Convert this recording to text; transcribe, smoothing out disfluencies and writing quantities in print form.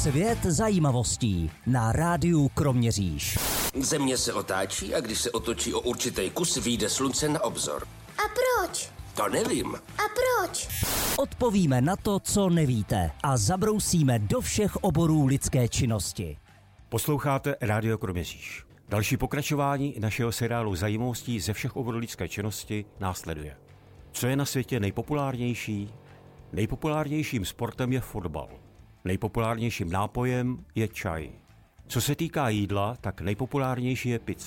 Svět zajímavostí na rádiu Kroměříž. Země se otáčí a když se otočí o určitý kus, vyjde slunce na obzor. A proč? To nevím. A proč? Odpovíme na to, co nevíte a zabrousíme do všech oborů lidské činnosti. Posloucháte Rádio Kroměříž. Další pokračování našeho seriálu zajímavostí ze všech oborů lidské činnosti následuje. Co je na světě nejpopulárnější? Nejpopulárnějším sportem je fotbal. Nejpopulárnějším nápojem je čaj. Co se týká jídla, tak nejpopulárnější je pizza.